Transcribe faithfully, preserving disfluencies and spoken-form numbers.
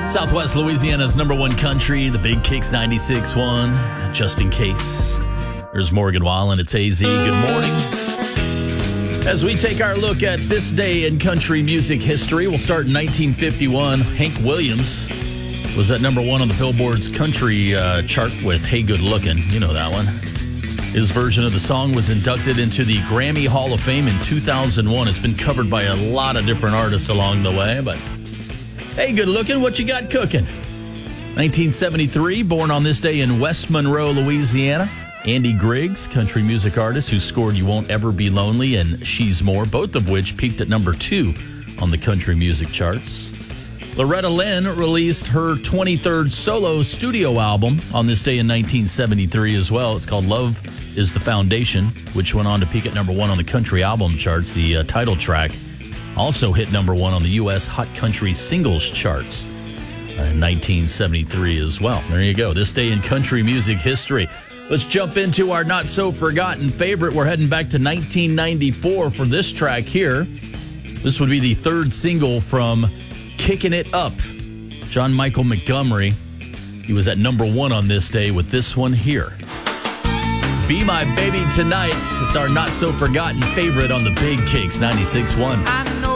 Southwest Louisiana's number one country, the Big Kicks ninety-six point one. Just in case. There's Morgan Wallen. It's A Z. Good morning. As we take our look at this day in country music history, we'll start in nineteen fifty-one. Hank Williams was at number one on the Billboard's country uh, chart with Hey Good Lookin'. You know that one. His version of the song was inducted into the Grammy Hall of Fame in two thousand one. It's been covered by a lot of different artists along the way, but hey, good looking, what you got cooking? nineteen seventy-three, born on this day in West Monroe, Louisiana. Andy Griggs, country music artist who scored You Won't Ever Be Lonely and She's More, both of which peaked at number two on the country music charts. Loretta Lynn released her twenty-third solo studio album on this day in nineteen seventy-three as well. It's called Love is the Foundation, which went on to peak at number one on the country album charts. The uh, title track also hit number one on the U S Hot Country Singles charts uh, in nineteen seventy-three as well. There you go. This day in country music history. Let's jump into our not-so-forgotten favorite. We're heading back to nineteen ninety-four for this track here. This would be the third single from Kicking It Up. John Michael Montgomery. He was at number one on this day with this one here. Be My Baby Tonight. It's our not-so-forgotten favorite on the Big Kicks ninety-six point one.